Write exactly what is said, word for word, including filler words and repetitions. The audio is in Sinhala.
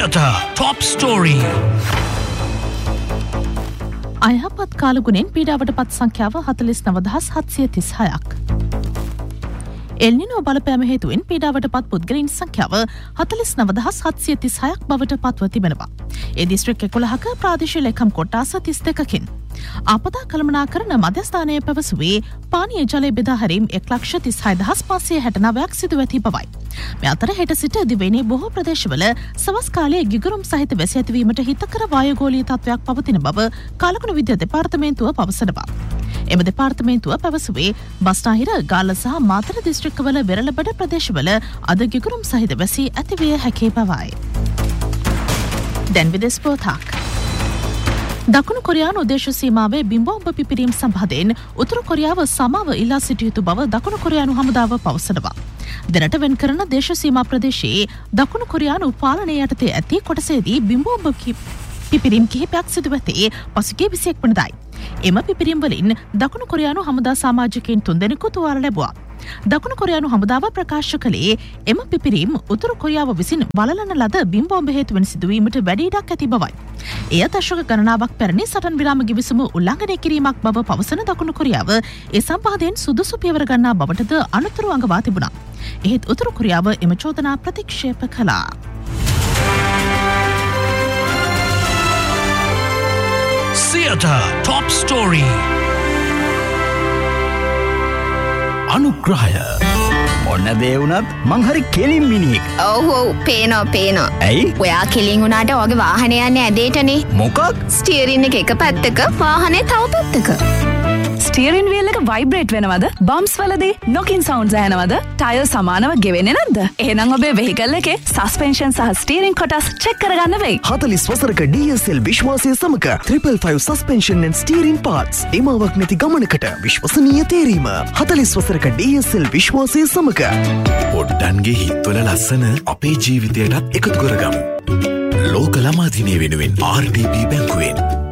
Theatre Top Story. අයහපත් කාලගුණෙන් පීඩාවට පත් සංඛ්‍යාව හතළිස් නව දහස් හත්සිය තිස් හයක්. එල්නිනෝ බලපෑම හේතුවෙන් පීඩාවට පත් පුද්ගලයින් සංඛ්‍යාව හතළිස් නව දහස් හත්සිය තිස් හයක් බවට පත්ව තිබෙනවා. ඒ දිස්ත්‍රික් එකොළහක ප්‍රාදේශීය ලේකම් කොට්ටාස තිස් දෙකකින් ආපදා කළමනාකරන මධ්‍යස්ථානය පැවසුවේ පානීය ජලය බෙදා හැරීම් එක් ලක්ෂ තිස් හය දහස් පන්සිය හැට නවයක් සිදුව ඇති බවයි. මේ අතර හෙට සිට දිවයිනේ බොහෝ ප්‍රදේශවල සවස් කාලයේ ගිගුරුම් සහිත වැසි ඇතිවීමට හිතකර වායුගෝලීය තත්ත්වයක් පවතින බව කාලගුණ විද්‍යා දෙපාර්තමේන්තුව පවසනවා. එම දෙපාර්තමේන්තුව පැවසුවේ බස්නාහිර ගාල්ල සහ මාතර දිස්ත්‍රික්කවල වෙරළබඩ ප්‍රදේශවල අද ගිගුරුම් සහිත වැසි ඇතිවිය හැකි බවයි. දැන් විදේශ පුවතක්. දකුණු කොරියානු දේශ සීමාවේ බිම්බෝම්බ පිපිරීම් සම්බන්ධයෙන් උතුරු කොරියාව සමාව ඉල්ලා සිටිය යුතු බව දකුණු කොරියානු හමුදාව පවසනවා. දැනට වෙන් කරන දේශ සීමා ප්‍රදේශයේ දකුණු කොරියානු පාලනය යටතේ ඇති කොටසේදී බිම්බෝම්බ පිපිරීම් කිහිපයක් සිදු ඇතේ පසුගිය විසිඑක් වනදායි. එම පිපිරීම් වලින් දකුණු කොරියානු හමුදා සමාජිකයින් තුන්දෙනෙකු තුවාල ලැබුවා. දකුණු කොරියානු හමුදාව ප්‍රකාශ කළේ එම පිපිරීම් උතුරු කොරියාව විසින් බලලන ලද බිම්බෝම්බ හේතුවෙන් සිදුවීමට වැඩි ඉඩක් ඇති බවයි. එය දශක ගණනාවක් පැරණි සටන් විරාම ගිවිසුම උල්ලංඝනය කිරීමක් බව පවසන දකුණු කොරියාව ඒ සම්බන්ධයෙන් සුදුසු පියවර ගන්නා බවටද අනුතුරු අඟවා තිබුණා. එහෙත් උතුරු කොරියාව එම චෝදනා ප්‍රතික්ෂේප කළා. Theatre Top Story. අනුග්‍රහය ඔන්න දේ වුණත් මං හරි කෙලින් මිනිහෙක්. ඔව් ඔව් පේනවා පේනවා. ඇයි? ඔයා කෙලින් වුණාට ඔයාගේ වාහනේ යන්නේ ඇදේටනේ. මොකක්? ස්ටියරින් එක එක පැත්තක වාහනේ තව පැත්තක. ස්ටියරින් වීල් එක වයිබ්‍රේට් වෙනවද? බම්ප්ස් වලදී නොකින් සවුන්ඩ්ස් ඇහෙනවද? ටයර් සමානව ගෙවෙන්නේ නැද්ද? එහෙනම් ඔබේ වෙහිකල් එකේ සස්පෙන්ෂන් සහ ස්ටියරින් කොටස් චෙක් කරගන්න වෙයි. හතළිස් වසරක ඩී එස් එල් විශ්වාසය සමග ෆයිෆ් ෆයිෆ් සස්පෙන්ෂන් and ස්ටියරින් පාර්ට්ස් එමාවක් නැති ගමනකට විශ්වසනීය තේරීම. හතළිස් වසරක ඩී එස් එල් විශ්වාසය සමග පොඩ්ඩන්ගේ හිත්වල ලස්සන අපේ ජීවිතයටත් එකතු කරගමු. ලෝක ළමා දිනය වෙනුවෙන් ආර් ඩී බී බැංකුවෙන්